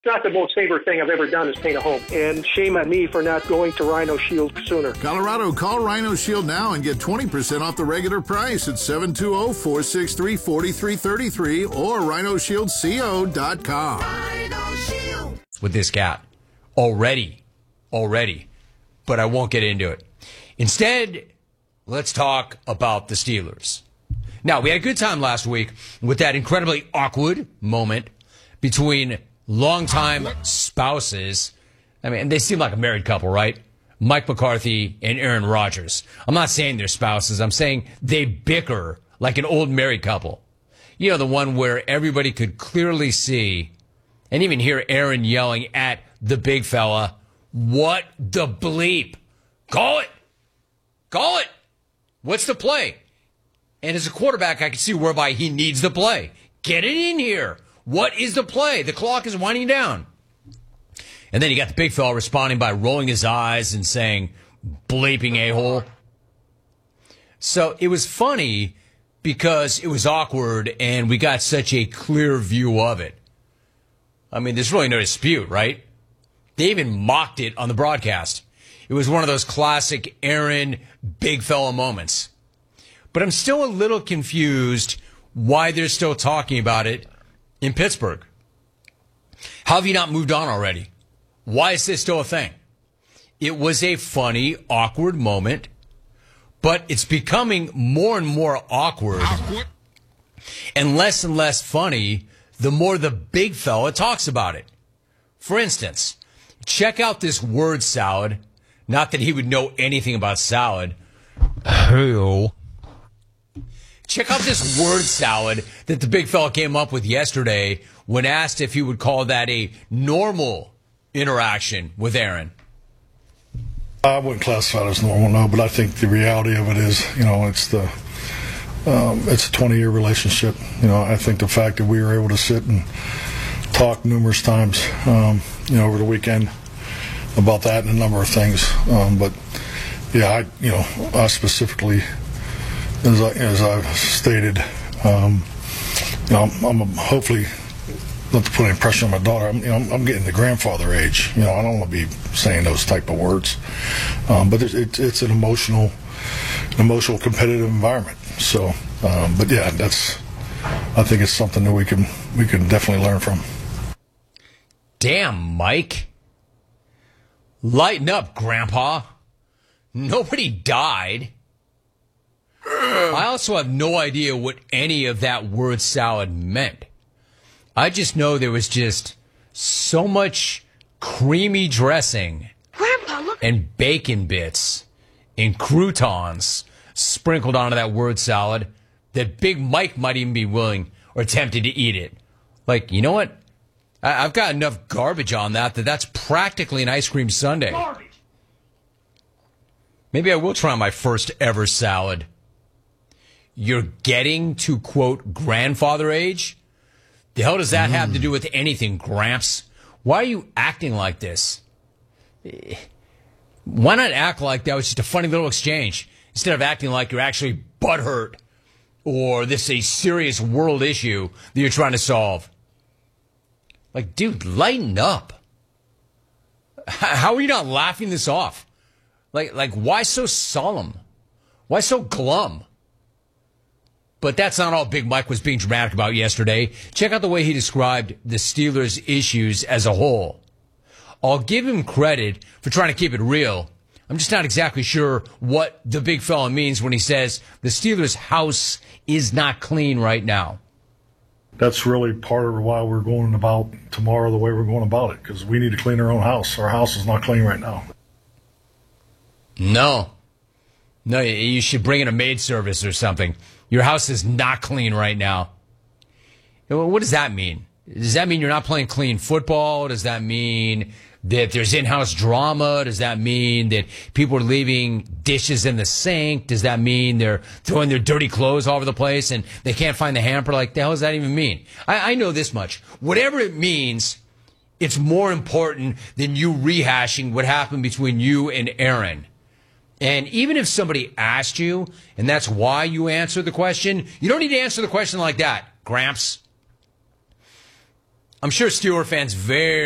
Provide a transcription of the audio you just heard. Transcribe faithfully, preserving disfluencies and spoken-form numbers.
not the most favorite thing I've ever done is paint a home. And shame on me for not going to Rhino Shield sooner. Colorado, call Rhino Shield now and get twenty percent off the regular price at seven two zero, four six three, four three three three or rhino shield co dot com. With this cat. Already. Already. But I won't get into it. Instead, let's talk about the Steelers. Now, we had a good time last week with that incredibly awkward moment between longtime spouses. I mean, they seem like a married couple, right? Mike McCarthy and Aaron Rodgers. I'm not saying they're spouses. I'm saying they bicker like an old married couple. You know, the one where everybody could clearly see and even hear Aaron yelling at the big fella, "What the bleep? Call it! Call it! What's the play?" And as a quarterback, I can see whereby he needs the play. Get it in here. What is the play? The clock is winding down. And then you got the big fella responding by rolling his eyes and saying, "Bleeping a-hole." So it was funny because it was awkward and we got such a clear view of it. I mean, there's really no dispute, right? They even mocked it on the broadcast. It was one of those classic Aaron big fella moments. But I'm still a little confused why they're still talking about it in Pittsburgh. How have you not moved on already? Why is this still a thing? It was a funny, awkward moment, but it's becoming more and more awkward, awkward and less and less funny the more the big fella talks about it. For instance, check out this word salad. Not that he would know anything about salad. Hey-o. Check out this word salad that the big fella came up with yesterday when asked if he would call that a normal interaction with Aaron. I wouldn't classify it as normal, no, but I think the reality of it is, you know, it's the um, it's a twenty-year relationship. You know, I think the fact that we were able to sit and talk numerous times, um, you know, over the weekend about that and a number of things. Um, but yeah, I, you know, I specifically, as I, as I've stated, um, you know, I'm, I'm a, hopefully. Not to put any pressure on my daughter, I'm, you know, I'm, I'm getting the grandfather age. You know, I don't want to be saying those type of words, um, but it, it, it's an emotional, an emotional, competitive environment. So, um, but yeah, that's. I think it's something that we can we can definitely learn from. Damn, Mike, lighten up, Grandpa. Nobody died. I also have no idea what any of that word salad meant. I just know there was just so much creamy dressing Grandpa, look. and bacon bits and croutons sprinkled onto that word salad that Big Mike might even be willing or tempted to eat it. Like, you know what? I- I've got enough garbage on that that that's practically an ice cream sundae. Garbage. Maybe I will try my first ever salad. You're getting to, quote, grandfather age? The hell does that mm. have to do with anything, Gramps? Why are you acting like this? Why not act like that was just a funny little exchange instead of acting like you're actually butthurt or this is a serious world issue that you're trying to solve? Like, dude, lighten up. How are you not laughing this off? Like, like, why so solemn? Why so glum? But that's not all Big Mike was being dramatic about yesterday. Check out the way he described the Steelers' issues as a whole. I'll give him credit for trying to keep it real. I'm just not exactly sure what the big fella means when he says the Steelers' house is not clean right now. That's really part of why we're going about tomorrow the way we're going about it, because we need to clean our own house. Our house is not clean right now. No. No, you should bring in a maid service or something. Your house is not clean right now. What does that mean? Does that mean you're not playing clean football? Does that mean that there's in-house drama? Does that mean that people are leaving dishes in the sink? Does that mean they're throwing their dirty clothes all over the place and they can't find the hamper? Like, the hell does that even mean? I, I know this much. Whatever it means, it's more important than you rehashing what happened between you and Aaron. And even if somebody asked you, and that's why you answered the question, you don't need to answer the question like that, Gramps. I'm sure Steeler fans very